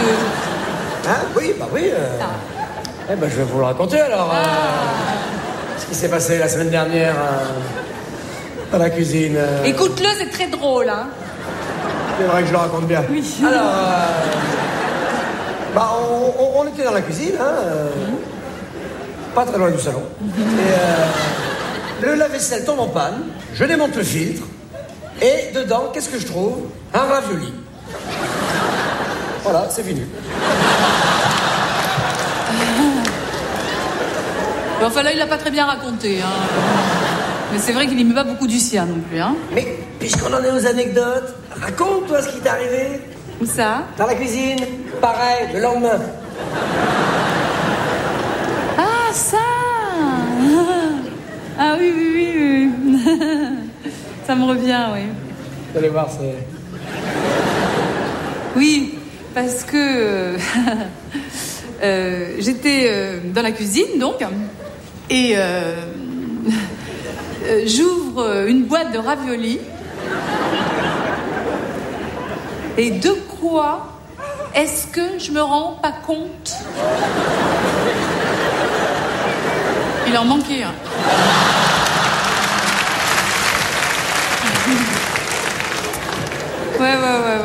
Hein? Oui, bah oui. Eh ben, je vais vous le raconter alors. Ce qui s'est passé la semaine dernière dans la cuisine. Écoute-le, c'est très drôle, hein. C'est vrai que je le raconte bien. Oui. Alors, on était dans la cuisine, pas très loin du salon. Et le lave-vaisselle tombe en panne, je démonte le filtre, et dedans, qu'est-ce que je trouve? Un ravioli. Voilà, c'est fini. Enfin là, il l'a pas très bien raconté, hein. Mais c'est vrai qu'il n'y met pas beaucoup du sien non plus, hein. Mais puisqu'on en est aux anecdotes, raconte-toi ce qui t'est arrivé. Où ça? Dans la cuisine, pareil, le lendemain. Ah, ça. Ah oui. Ça me revient, oui. Vous allez voir, c'est... Oui, parce que j'étais dans la cuisine, donc, et j'ouvre une boîte de raviolis. Et de quoi est-ce que je me rends pas compte? Il en manquait un. Ouais.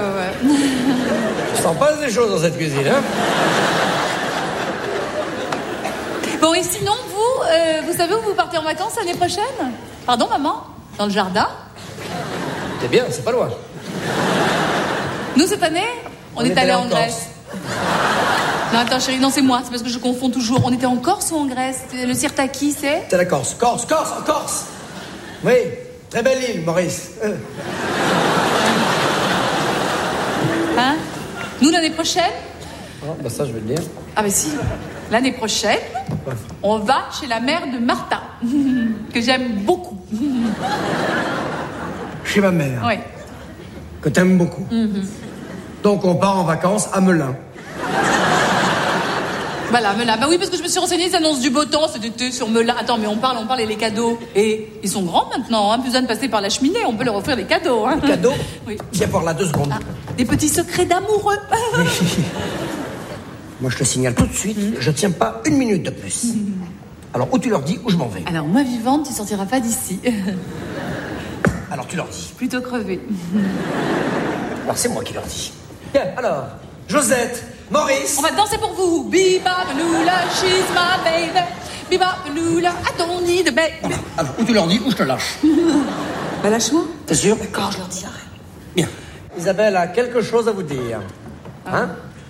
Il s'en passe des choses dans cette cuisine, hein. Bon, et sinon, vous savez où vous partez en vacances l'année prochaine? Pardon, maman? Dans le jardin? C'est bien, c'est pas loin. Nous, cette année, on est allé en Grèce. Non, attends, chérie, non, c'est moi. C'est parce que je confonds toujours. On était en Corse ou en Grèce? Le Sirtaki, c'est? C'est la Corse. En Corse. Oui, très belle île, Maurice. Hein? Nous, l'année prochaine? Ah, bah ça, je vais le dire. Ah, mais si. L'année prochaine, on va chez la mère de Martha, que j'aime beaucoup. Chez ma mère. Oui. Que t'aimes beaucoup. Donc, on part en vacances à Melun. Voilà, Melun. Bah oui, parce que je me suis renseignée, ça annonce du beau temps cet été sur Melun. Attends, mais on parle et les cadeaux. Et ils sont grands maintenant, hein. Plus besoin de passer par la cheminée, on peut leur offrir des cadeaux, hein. Des cadeaux? Oui. Viens voir là 2 secondes. Ah, des petits secrets d'amoureux. Moi, je te signale tout de suite, je tiens pas 1 minute de plus. Alors, ou tu leur dis, ou je m'en vais. Alors, moi vivante, tu sortiras pas d'ici. Alors, tu leur dis. Plutôt crevé. Alors, c'est moi qui leur dis. Bien, alors, Josette, Maurice... On va danser pour vous. Biba-balula, she's my baby. Biba-balula, I don't need a baby. Voilà. Alors, ou tu leur dis, ou je te lâche. Bah, lâche-moi. T'es sûr? D'accord, je leur dis, arrête. Bien. Isabelle a quelque chose à vous dire. Hein?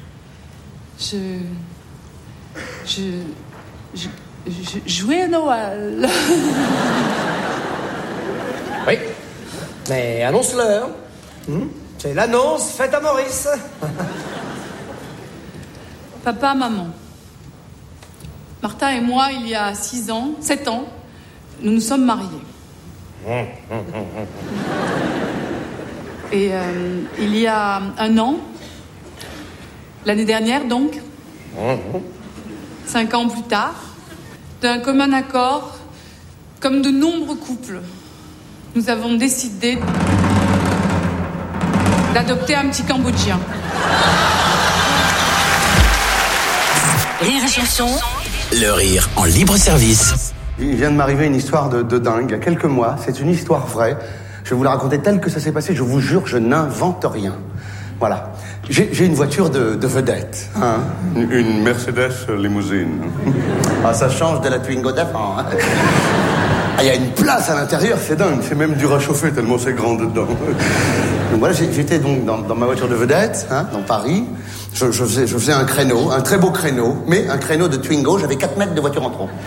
Je jouais à Noël. Oui. Mais annonce-leur. C'est l'annonce faite à Maurice. Papa, maman. Martha et moi, il y a 7 ans, nous nous sommes mariés. Et il y a 1 an, l'année dernière donc, 5 ans plus tard, d'un commun accord, comme de nombreux couples, nous avons décidé d'adopter un petit Cambodgien. Rire et chanson. Le rire en libre service. Il vient de m'arriver une histoire de dingue, il y a quelques mois. C'est une histoire vraie. Je vais vous la raconter telle que ça s'est passé. Je vous jure, je n'invente rien. Voilà. J'ai une voiture de vedette. Hein, une Mercedes limousine. Ah, ça change de la Twingo d'avant. Hein. Ah, il y a une place à l'intérieur, c'est dingue. C'est même dur à chauffer tellement c'est grand dedans. Donc voilà, j'étais donc dans ma voiture de vedette, hein, dans Paris. Je faisais un créneau, un très beau créneau, mais un créneau de Twingo. J'avais 4 mètres de voiture en trop.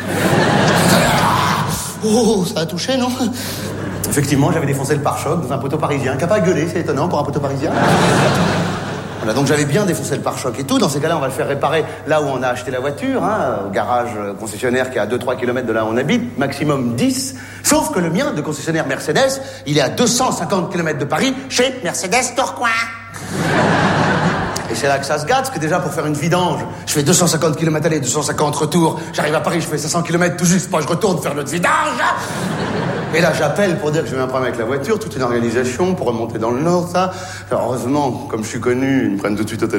Oh, ça a touché, non? Effectivement, j'avais défoncé le pare-choc dans un poteau parisien. Qui a pas gueulé, c'est étonnant pour un poteau parisien. Voilà, donc j'avais bien défoncé le pare-choc et tout. Dans ces cas-là, on va le faire réparer là où on a acheté la voiture, hein, au garage concessionnaire qui est à 2-3 km de là où on habite, maximum 10. Sauf que le mien, de concessionnaire Mercedes, il est à 250 km de Paris, chez Mercedes Tourcoing. Et c'est là que ça se gâte, parce que déjà, pour faire une vidange, je fais 250 km aller, 250 retour. J'arrive à Paris, je fais 500 km tout juste, moi je retourne faire notre vidange. Et là, j'appelle pour dire que j'ai eu un problème avec la voiture, toute une organisation pour remonter dans le Nord, ça. Alors, heureusement, comme je suis connu, ils me prennent tout de suite au téléphone.